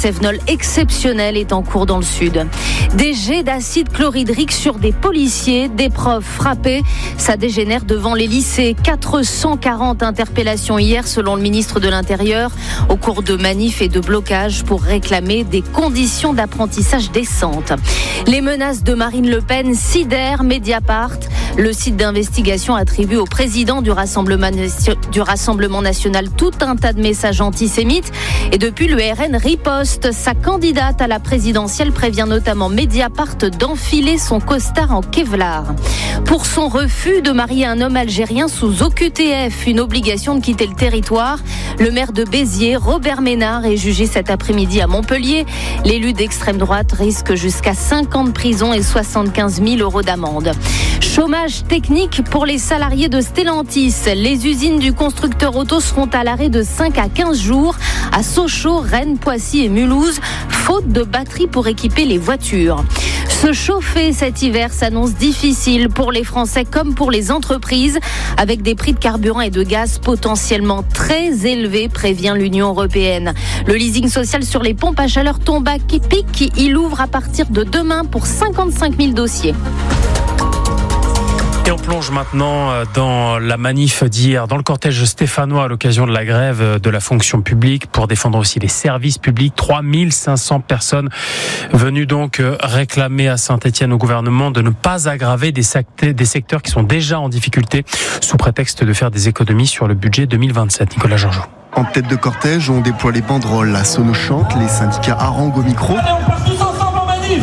Cévenol exceptionnel est en cours dans le sud. Des jets d'acide chlorhydrique sur des policiers, des profs frappés. Ça dégénère devant les lycées. 440 interpellations hier selon le ministre de l'Intérieur au cours de manifs et de blocages pour réclamer des conditions d'apprentissage décentes. Les menaces de Marine Le Pen sidèrent Mediapart. Le site d'investigation attribue au président du Rassemblement national tout un tas de messages antisémites. Et depuis, le RN riposte. Sa candidate à la présidentielle prévient notamment Mediapart d'enfiler son costard en Kevlar. Pour son refus de marier un homme algérien sous OQTF, une obligation de quitter le territoire, le maire de Béziers, Robert Ménard, est jugé cet après-midi à Montpellier. L'élu d'extrême droite risque jusqu'à 5 ans de prison et 75 000 € d'amende. Chômage technique pour les salariés de Stellantis. Les usines du constructeur auto seront à l'arrêt de 5 à 15 jours à Sochaux, Rennes, Poissy et Mulhouse, faute de batteries pour équiper les voitures. Se chauffer cet hiver s'annonce difficile pour les Français comme pour les entreprises, avec des prix de carburant et de gaz potentiellement très élevés, prévient l'Union européenne. Le leasing social sur les pompes à chaleur tombe à pic. Il ouvre à partir de demain pour 55 000 dossiers. Et on plonge maintenant dans la manif d'hier, dans le cortège stéphanois à l'occasion de la grève de la fonction publique pour défendre aussi les services publics. 3500 personnes venues donc réclamer à Saint-Étienne au gouvernement de ne pas aggraver des secteurs qui sont déjà en difficulté sous prétexte de faire des économies sur le budget 2027. Nicolas Georgeau. En tête de cortège, on déploie les banderoles, la sono chante, les syndicats haranguent au micro. Allez, on part tous ensemble en manif.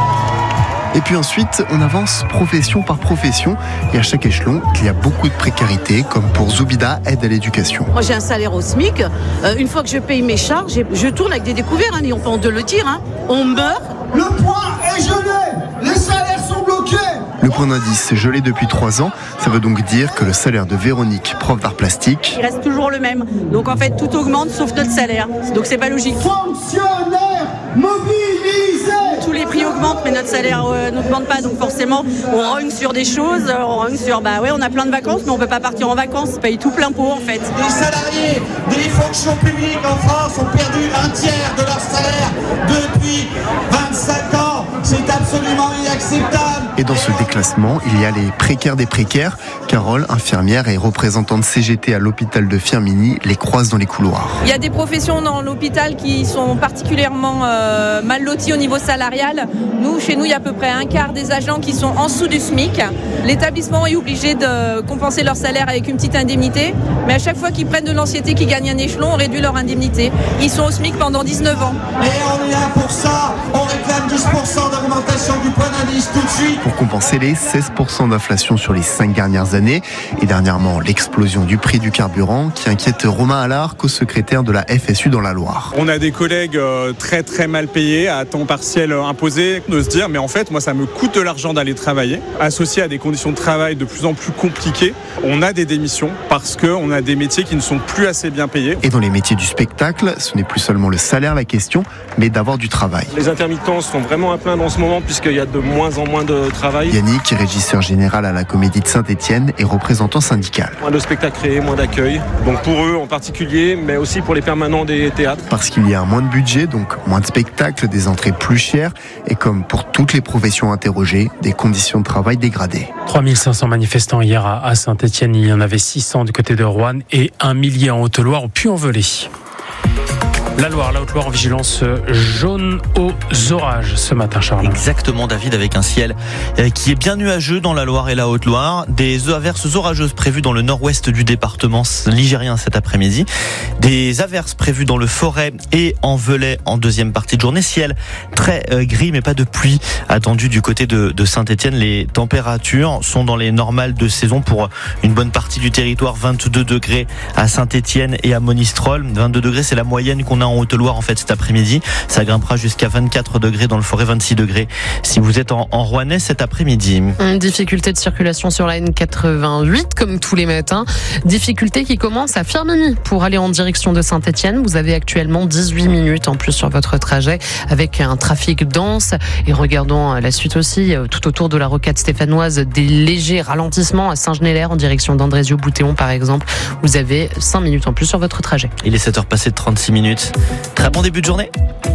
Et puis ensuite, on avance profession par profession. Et à chaque échelon, il y a beaucoup de précarité, comme pour Zoubida, aide à l'éducation. Moi, j'ai un salaire au SMIC. Une fois que je paye mes charges, je tourne avec des découvertes. On peut de le dire. On meurt. Le point est gelé. Les salaires sont bloqués. Le point d'indice est gelé depuis 3 ans. Ça veut donc dire que le salaire de Véronique, prof d'art plastique, Il reste toujours le même. Donc en fait, tout augmente sauf notre salaire. Donc c'est pas logique. Fonctionnaires mobilisés. Tous les prix augmentent, mais notre salaire n'augmente pas. Donc forcément, on rogne sur des choses. On rogne sur, on a plein de vacances, mais on peut pas partir en vacances. On paye tout plein pot en fait. Les salariés des fonctions publiques en France ont perdu un tiers de leur salaire depuis 25 ans. C'est absolument inacceptable. Et dans ce déclassement, il y a les précaires des précaires. Carole, infirmière et représentante CGT à l'hôpital de Firminy, les croise dans les couloirs. Il y a des professions dans l'hôpital qui sont particulièrement mal loties au niveau salarial. Chez nous, il y a à peu près un quart des agents qui sont en dessous du SMIC. L'établissement est obligé de compenser leur salaire avec une petite indemnité. Mais à chaque fois qu'ils prennent de l'ancienneté, qu'ils gagnent un échelon, on réduit leur indemnité. Ils sont au SMIC pendant 19 ans. Et on est là pour ça. On réclame 10% d'augmentation du point d'indice tout de suite. Pour compenser les 16% d'inflation sur les 5 dernières années. Et dernièrement, l'explosion du prix du carburant qui inquiète Romain Allard, co-secrétaire de la FSU dans la Loire. On a des collègues très très mal payés, à temps partiel imposé, de se dire mais en fait moi ça me coûte de l'argent d'aller travailler, associé à des conditions de travail de plus en plus compliquées. On a des démissions parce qu'on a des métiers qui ne sont plus assez bien payés. Et dans les métiers du spectacle, ce n'est plus seulement le salaire la question, mais d'avoir du travail. Les intermittents sont vraiment à plaindre en ce moment puisqu'il y a de moins en moins de travail. Yannick, régisseur général à la Comédie de Saint-Étienne et représentant syndical. Moins de spectacles créés, moins d'accueil. Donc pour eux en particulier, mais aussi pour les permanents des théâtres. Parce qu'il y a moins de budget, donc moins de spectacles, des entrées plus chères et comme pour toutes les professions interrogées, des conditions de travail dégradées. 3500 manifestants hier à Saint-Étienne, il y en avait 600 du côté de Roanne et 1 millier en Haute-Loire au Puy-en-Velay. La Loire, la Haute-Loire en vigilance jaune aux orages ce matin, Charles. Exactement, David, avec un ciel qui est bien nuageux dans la Loire et la Haute-Loire. Des averses orageuses prévues dans le nord-ouest du département ligérien cet après-midi. Des averses prévues dans le Forêt et en Velay en deuxième partie de journée. Ciel très gris, mais pas de pluie attendue du côté de Saint-Étienne. Les températures sont dans les normales de saison pour une bonne partie du territoire. 22 degrés à Saint-Étienne et à Monistrol. 22 degrés, c'est la moyenne qu'on a en Haute-Loire en fait cet après-midi. Ça grimpera jusqu'à 24 degrés dans le Forêt, 26 degrés si vous êtes en Rouennais cet après-midi. Difficulté de circulation sur la N88 comme tous les matins. Difficulté qui commence à Firminy pour aller en direction de Saint-Étienne. Vous avez actuellement 18 minutes en plus sur votre trajet avec un trafic dense. Et regardons la suite aussi, tout autour de la rocade stéphanoise, des légers ralentissements à Saint-Genélaire en direction d'Andrézieux-Boutéon par exemple. Vous avez 5 minutes en plus sur votre trajet. Il est 7h passé de 36 minutes. Très bon début de journée.